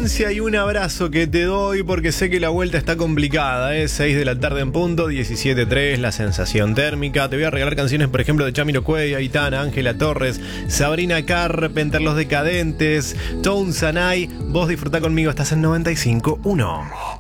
paciencia y un abrazo que te doy porque sé que la vuelta está complicada, 6 de la tarde en punto, 17:03, la sensación térmica. Te voy a regalar canciones, por ejemplo, de Jamiroquai, Aitana, Ángela Torres, Sabrina Carpenter, Los Decadentes, Tones and I. Vos disfrutá conmigo, estás en 95.1.